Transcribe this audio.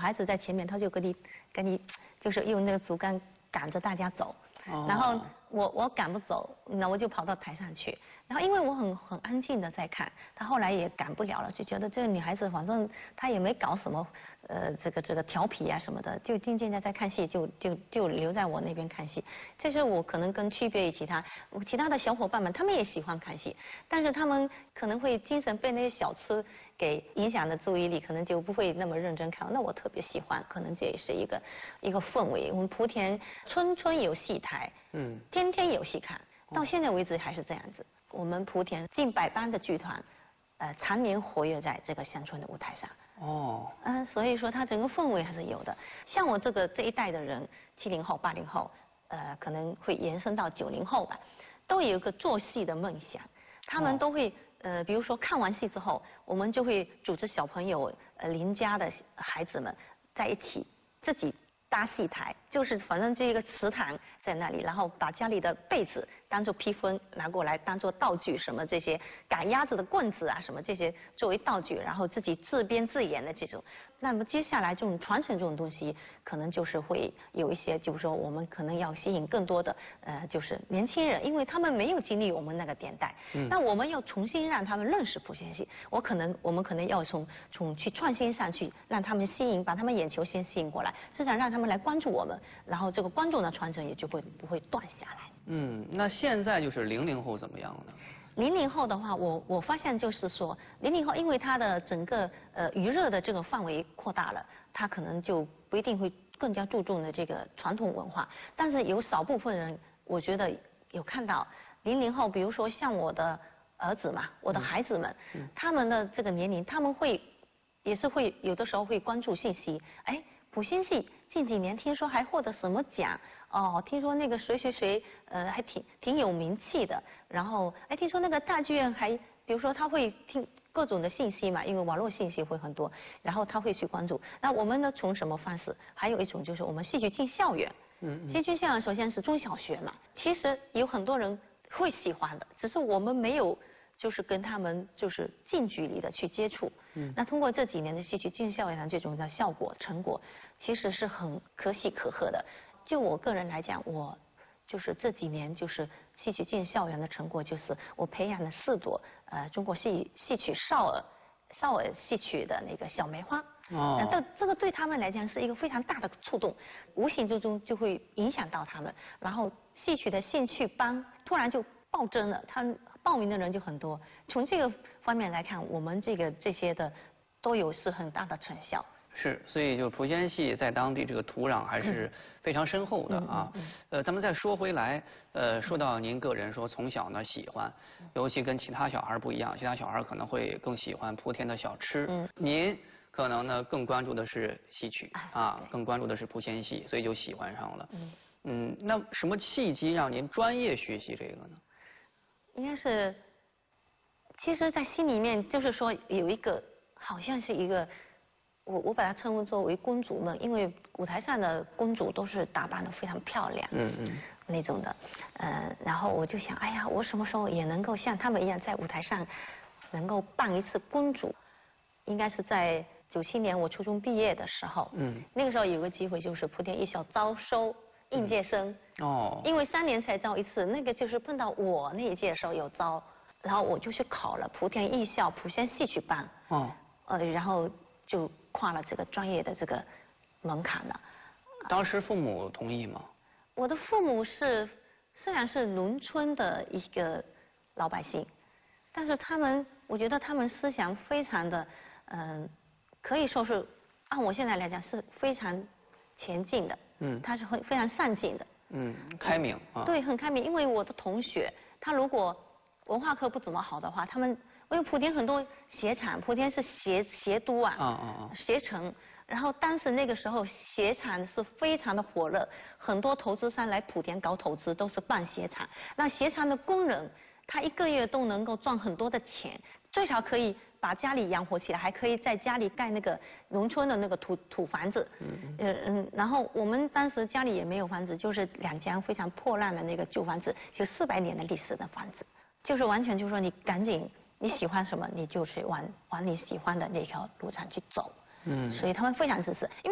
孩子在前面，他就跟你就是用那个竹竿赶着大家走。然后我赶不走，那我就跑到台上去。然后因为我很安静的在看，他后来也赶不了了，就觉得这个女孩子反正她也没搞什么这个调皮啊什么的，就静静的在看戏，就留在我那边看戏。这是我可能跟区别于其他的小伙伴们，他们也喜欢看戏，但是他们可能会精神被那些小吃给影响的注意力，可能就不会那么认真看。那我特别喜欢，可能这也是一个氛围。我们莆田村村有戏台，天天有戏看，到现在为止还是这样子。我们莆田近100班的剧团，常年活跃在这个乡村的舞台上。所以说它整个氛围还是有的。像我这一代的人，70后、80后，可能会延伸到90后吧，都有一个做戏的梦想。他们都会比如说看完戏之后，我们就会组织小朋友、邻家的孩子们在一起自己搭戏台，就是反正这一个祠堂在那里，然后把家里的被子当做披风拿过来当做道具，什么这些赶鸭子的棍子啊，什么这些作为道具，然后自己自编自演的这种。那么接下来这种传承这种东西，可能就是会有一些，就是说我们可能要吸引更多的就是年轻人，因为他们没有经历我们那个年代。那我们要重新让他们认识莆田戏，我们可能要从去创新上去让他们把他们眼球先吸引过来，至少让他们来关注我们，然后这个观众的传承也就不会断下来。 那现在就是00后怎么样呢 ？00后的话，我发现就是说，00后因为他的整个娱乐的这个范围扩大了，他可能就不一定会更加注重的这个传统文化。但是有少部分人，我觉得有看到00后，比如说像我的儿子嘛，我的孩子们，他们的这个年龄，他们也是会有的时候会关注信息，莆仙戏近几年听说还获得什么奖听说那个谁还挺有名气的。然后听说那个大剧院还比如说他会听各种的信息嘛，因为网络信息会很多，然后他会去关注。那我们呢从什么方式？还有一种就是我们戏剧进校园。戏剧校园首先是中小学嘛，其实有很多人会喜欢的，只是我们没有就是跟他们就是近距离的去接触。那通过这几年的戏剧进校园这种的效果成果，其实是很可喜可贺的。就我个人来讲，我就是这几年就是戏曲进校园的成果，就是我培养了4朵中国戏曲少儿戏曲的那个小梅花。这个对他们来讲是一个非常大的触动，无形之中就会影响到他们，然后戏曲的兴趣班突然就暴增了，他们报名的人就很多。从这个方面来看，我们这些的都是很大的成效。 是，所以就莆仙戏在当地这个土壤还是非常深厚的啊。咱们再说回来，说到您个人说从小呢喜欢，尤其跟其他小孩不一样，其他小孩可能会更喜欢莆田的小吃。您可能呢更关注的是戏曲更关注的是莆仙戏，所以就喜欢上了。那什么契机让您专业学习这个呢？ 应该是，其实在心里面就是说有一个好像是一个。我把它称呼作为公主梦，因为舞台上的公主都是打扮得非常漂亮，那种的，然后我就想，哎呀，我什么时候也能够像他们一样在舞台上能够扮一次公主？应该是在97年我初中毕业的时候，那个时候有个机会就是莆田艺校招收应届生，因为3年才招一次，那个就是碰到我那一届的时候有招，然后我就去考了莆田艺校莆仙戏曲班，然后就跨了这个专业的这个门槛了。 当时父母同意吗？ 我的父母虽然是农村的一个老百姓，但是我觉得他们思想非常的，可以说是按我现在来讲是非常前进的。他是非常上进的。 开明啊。 对，很开明。因为我的同学，他如果文化课不怎么好的话，因为莆田很多鞋厂，莆田是鞋都鞋城，然后当时那个时候鞋厂是非常的火热，很多投资商来莆田搞投资都是办鞋厂，那鞋厂的工人他1个月都能够赚很多的钱，最少可以把家里养活起来，还可以在家里盖那个农村的那个土房子。然后我们当时家里也没有房子，就是2间非常破烂的那个旧房子，就400年的历史的房子，就是完全就是说你赶紧你喜欢什么你就去往你喜欢的那条路上去走。所以他们非常支持。